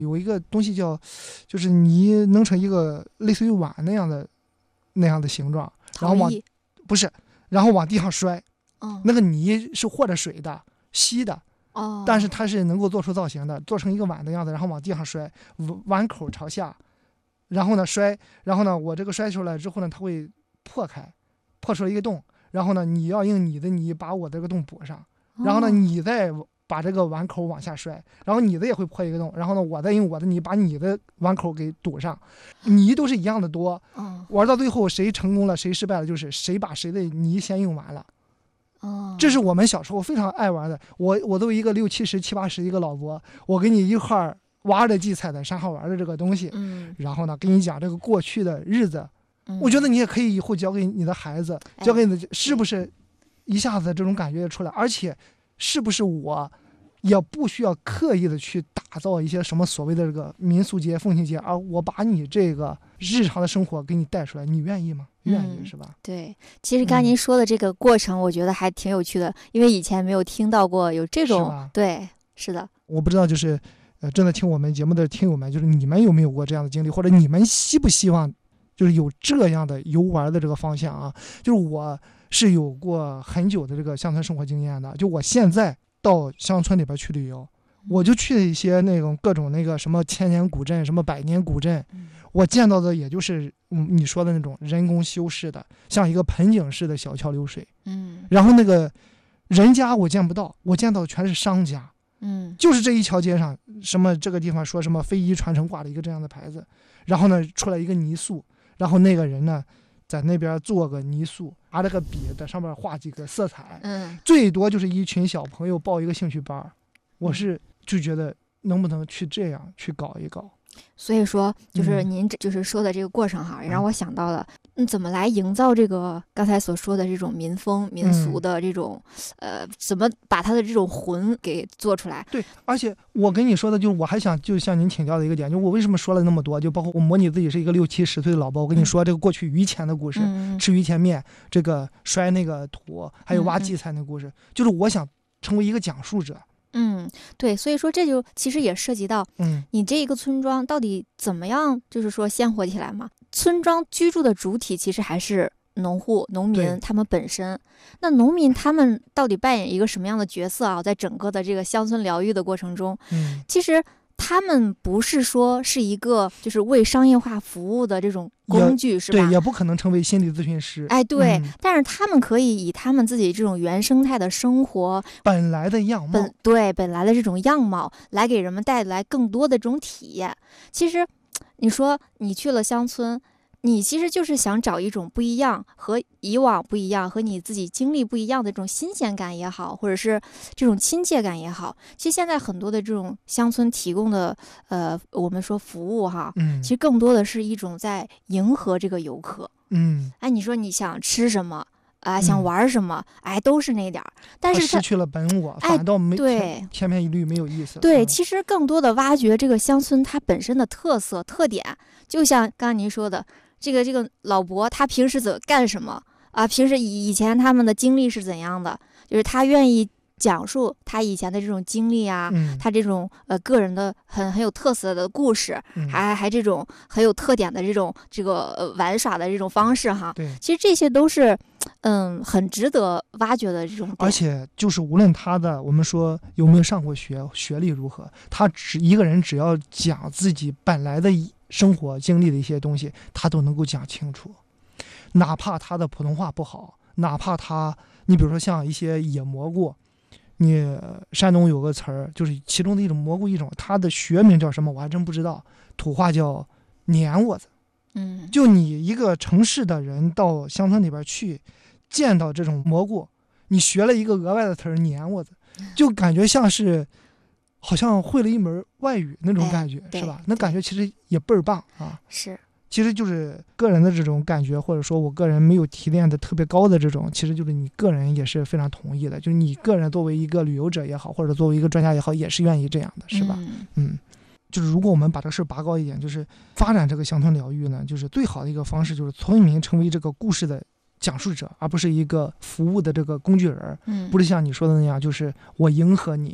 有一个东西叫，就是泥弄成一个类似于碗那样的形状，然后不是，然后往地上摔。那个泥是和着水的，稀的。但是它是能够做出造型的，做成一个碗的样子，然后往地上摔，碗口朝下，然后呢摔，然后呢我这个摔出来之后呢，它会破出来一个洞，然后呢你要用你的泥把我这个洞补上，然后呢你再把这个碗口往下摔，然后你的也会破一个洞，然后呢我再用我的泥把你的碗口给堵上，泥都是一样的多。玩到最后谁成功了谁失败了，就是谁把谁的泥先用完了。这是我们小时候非常爱玩的。我作为一个60、70、70、80一个老伯，我跟你一块儿挖着荠菜在山上玩的这个东西，然后呢跟你讲这个过去的日子，我觉得你也可以以后教给你的孩子，教给你的，是不是一下子这种感觉出来？而且是不是我也不需要刻意的去打造一些什么所谓的这个民俗节、风情节，而我把你这个日常的生活给你带出来，你愿意吗？愿意，是吧？ 对，其实刚才您说的这个过程，我觉得还挺有趣的，因为以前没有听到过有这种。对，是的。 我不知道，就是正在听我们节目的听友们，就是你们有没有过这样的经历，或者你们希不希望就是有这样的游玩的这个方向啊？就是我是有过很久的这个乡村生活经验的，就我现在到乡村里边去旅游，我就去了一些那种各种那个什么千年古镇、什么百年古镇，我见到的也就是你说的那种人工修饰的，像一个盆景式的小桥流水。然后那个人家我见不到，我见到的全是商家。就是这一条街上，什么这个地方说什么非遗传承挂了一个这样的牌子，然后呢出来一个泥塑，然后那个人呢在那边做个泥塑，拿着个笔在上面画几个色彩，最多就是一群小朋友报一个兴趣班。我是就觉得能不能去这样去搞一搞。 所以说就是您就是说的这个过程哈，也让我想到了怎么来营造这个刚才所说的这种民风民俗的这种怎么把它的这种魂给做出来。 对，而且我跟你说的就是我还想就向您请教的一个点，就我为什么说了那么多，就包括我模拟自己是一个60、70岁的老伯，我跟你说这个过去于钱的故事，吃于钱面，这个摔那个土，还有挖荠菜那个故事，就是我想成为一个讲述者。 对，所以说这就其实也涉及到，你这一个村庄到底怎么样，就是说鲜活起来嘛？村庄居住的主体其实还是农户、农民他们本身。那农民他们到底扮演一个什么样的角色啊？在整个的这个乡村疗愈的过程中，其实他们不是说是一个就是为商业化服务的这种工具，是吧？ 对，也不可能成为心理咨询师。 对，但是他们可以以他们自己这种原生态的生活本来的样貌， 本来的这种样貌，来给人们带来更多的这种体验。其实，你说你去了乡村，你其实就是想找一种不一样，和以往不一样，和你自己经历不一样的这种新鲜感也好，或者是这种亲切感也好。其实现在很多的这种乡村提供的我们说服务哈，其实更多的是一种在迎合这个游客。你说你想吃什么想玩什么，都是那点儿，但是失去了本我，反倒没对千篇一律，没有意思。 对，其实更多的挖掘这个乡村它本身的特色特点，就像刚刚您说的，这个老伯他平时干什么啊？平时以前他们的经历是怎样的？就是他愿意讲述他以前的这种经历啊，他这种个人的很有特色的故事，还这种很有特点的这个玩耍的这种方式哈。 对， 其实这些都是很值得挖掘的这种点。 而且就是无论他的我们说有没有上过学，学历如何，他一个人只要讲自己本来的生活经历的一些东西，他都能够讲清楚，哪怕他的普通话不好，哪怕你比如说像一些野蘑菇，你山东有个词儿，就是其中的一种蘑菇一种，它的学名叫什么我还真不知道，土话叫黏窝子。就你一个城市的人到乡村里边去见到这种蘑菇，你学了一个额外的词儿黏窝子，就感觉像是好像会了一门外语那种感觉，是吧？那感觉其实也倍儿棒啊。 是， 其实就是个人的这种感觉，或者说我个人没有提炼的特别高的这种，其实就是你个人也是非常同意的，就是你个人作为一个旅游者也好，或者作为一个专家也好，也是愿意这样的，是吧？就是如果我们把这个事拔高一点，就是发展这个乡村疗愈呢，就是最好的一个方式就是村民成为这个故事的讲述者，而不是一个服务的这个工具人。不是像你说的那样，就是我迎合你，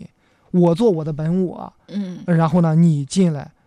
我做我的本我，然后呢，你进来